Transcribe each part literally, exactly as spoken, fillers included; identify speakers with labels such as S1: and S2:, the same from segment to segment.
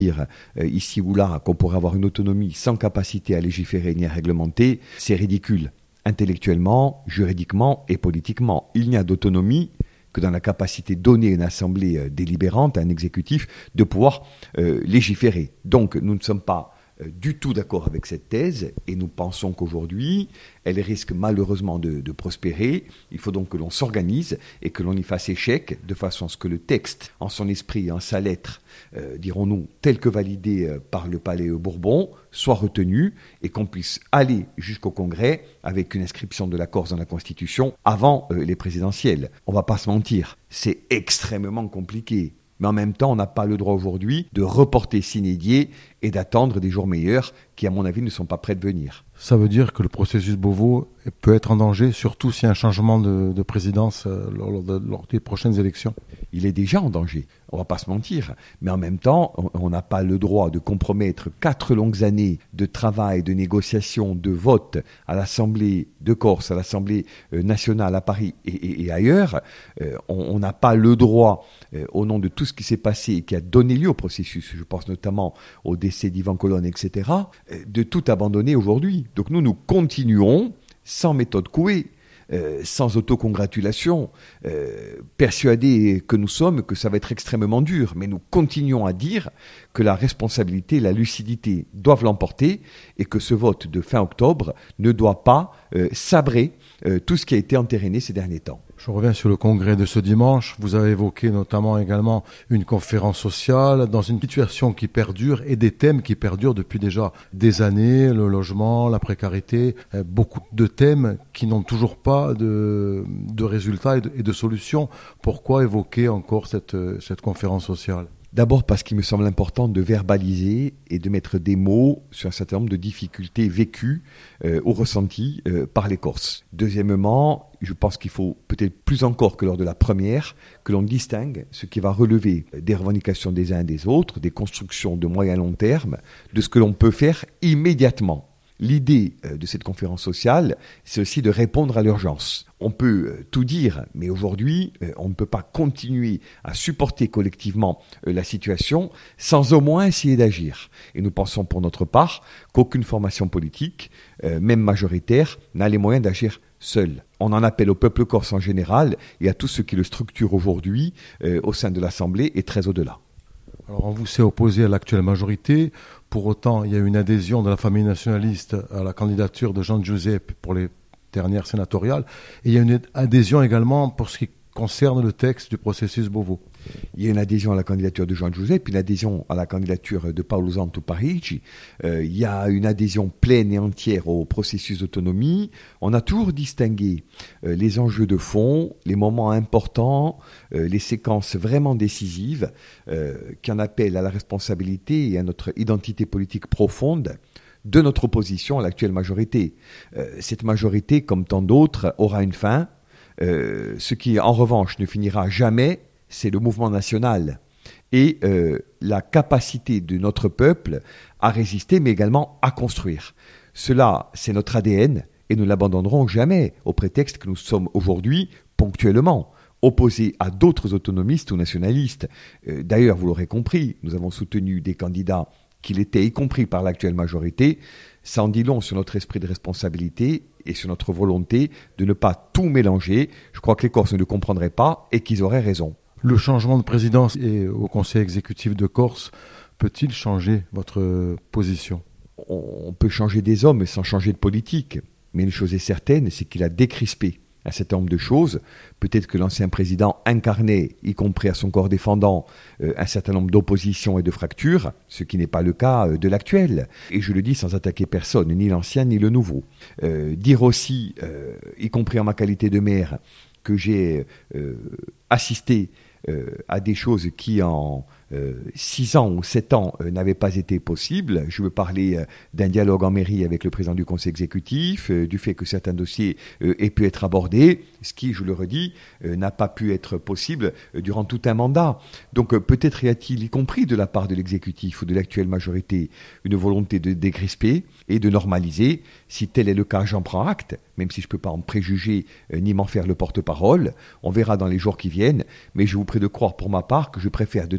S1: Dire euh, ici ou là qu'on pourrait avoir une autonomie sans capacité à légiférer ni à réglementer, c'est ridicule. Intellectuellement, juridiquement et politiquement, il n'y a d'autonomie que dans la capacité donnée à une assemblée euh, délibérante, à un exécutif, de pouvoir euh, légiférer. Donc nous ne sommes pas euh, du tout d'accord avec cette thèse et nous pensons qu'aujourd'hui, elle risque malheureusement de, de prospérer. Il faut donc que l'on s'organise et que l'on y fasse échec de façon à ce que le texte, en son esprit et en sa lettre, euh, dirons-nous, tel que validé euh, par le Palais Bourbon, soit retenu et qu'on puisse aller jusqu'au Congrès avec une inscription de la Corse dans la Constitution avant euh, les présidentielles. On ne va pas se mentir, c'est extrêmement compliqué. Mais en même temps, on n'a pas le droit aujourd'hui de reporter sine die et d'attendre des jours meilleurs qui, à mon avis, ne sont pas prêts de venir.
S2: Ça veut dire que le processus Beauvau peut être en danger, surtout s'il y a un changement de, de présidence euh, lors, de, lors des prochaines élections.
S1: Il est déjà en danger, on ne va pas se mentir. Mais en même temps, on n'a pas le droit de compromettre quatre longues années de travail, de négociation, de vote à l'Assemblée de Corse, à l'Assemblée nationale à Paris et, et, et ailleurs. Euh, on n'a pas le droit, euh, au nom de tout ce qui s'est passé et qui a donné lieu au processus, je pense notamment au décès d'Ivan Colonne, et cetera, euh, de tout abandonner aujourd'hui. Donc nous, nous continuons sans méthode couée, euh, sans autocongratulation, euh, persuadés que nous sommes que ça va être extrêmement dur. Mais nous continuons à dire que la responsabilité, la lucidité doivent l'emporter et que ce vote de fin octobre ne doit pas euh, sabrer euh, tout ce qui a été entériné ces derniers temps.
S2: Je reviens sur le congrès de ce dimanche. Vous avez évoqué notamment également une conférence sociale dans une situation qui perdure et des thèmes qui perdurent depuis déjà des années, le logement, la précarité, beaucoup de thèmes qui n'ont toujours pas de, de résultats et de, et de solutions. Pourquoi évoquer encore cette, cette conférence sociale ?
S1: D'abord parce qu'il me semble important de verbaliser et de mettre des mots sur un certain nombre de difficultés vécues euh, ou ressenties euh, par les Corses. Deuxièmement, je pense qu'il faut peut-être plus encore que lors de la première, que l'on distingue ce qui va relever des revendications des uns et des autres, des constructions de moyen long terme, de ce que l'on peut faire immédiatement. L'idée de cette conférence sociale, c'est aussi de répondre à l'urgence. On peut tout dire, mais aujourd'hui, on ne peut pas continuer à supporter collectivement la situation sans au moins essayer d'agir. Et nous pensons pour notre part qu'aucune formation politique, même majoritaire, n'a les moyens d'agir seule. On en appelle au peuple corse en général et à tous ceux qui le structurent aujourd'hui au sein de l'Assemblée et très au-delà.
S2: Alors on vous s'est opposé à l'actuelle majorité. Pour autant, il y a une adhésion de la famille nationaliste à la candidature de Jean Giuseppe pour les dernières sénatoriales. Et il y a une adhésion également pour ce qui concerne le texte du processus Beauvau.
S1: Il y a une adhésion à la candidature de Jean Giuseppe, une adhésion à la candidature de Paolo Santo Parigi. Euh, il y a une adhésion pleine et entière au processus d'autonomie. On a toujours distingué euh, les enjeux de fond, les moments importants, euh, les séquences vraiment décisives euh, qui en appellent à la responsabilité et à notre identité politique profonde de notre opposition à l'actuelle majorité. Euh, cette majorité, comme tant d'autres, aura une fin. Euh, ce qui, en revanche, ne finira jamais, c'est le mouvement national et euh, la capacité de notre peuple à résister, mais également à construire. Cela, c'est notre A D N et nous ne l'abandonnerons jamais au prétexte que nous sommes aujourd'hui, ponctuellement, opposés à d'autres autonomistes ou nationalistes. Euh, d'ailleurs, vous l'aurez compris, nous avons soutenu des candidats qui l'étaient, y compris par l'actuelle majorité. Ça en dit long sur notre esprit de responsabilité et sur notre volonté de ne pas tout mélanger. Je crois que les Corses ne le comprendraient pas et qu'ils auraient raison.
S2: Le changement de présidence et au Conseil exécutif de Corse peut-il changer votre position ?
S1: On peut changer des hommes sans changer de politique. Mais une chose est certaine, c'est qu'il a décrispé un certain nombre de choses. Peut-être que l'ancien président incarnait, y compris à son corps défendant, euh, un certain nombre d'oppositions et de fractures, ce qui n'est pas le cas euh, de l'actuel. Et je le dis sans attaquer personne, ni l'ancien ni le nouveau. Euh, dire aussi, euh, y compris en ma qualité de maire, que j'ai euh, assisté euh, à des choses qui en euh, six ans ou sept ans euh, n'avaient pas été possibles. Je veux parler euh, d'un dialogue en mairie avec le président du conseil exécutif, euh, du fait que certains dossiers euh, aient pu être abordés, ce qui, je le redis, euh, n'a pas pu être possible euh, durant tout un mandat. Donc euh, peut-être y a-t-il, y compris de la part de l'exécutif ou de l'actuelle majorité, une volonté de décrisper et de normaliser. Si tel est le cas, j'en prends acte, même si je ne peux pas en préjuger euh, ni m'en faire le porte-parole. On verra dans les jours qui viennent, mais je vous prie de croire pour ma part que je préfère de très loin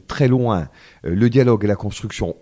S1: loin euh, le dialogue et la construction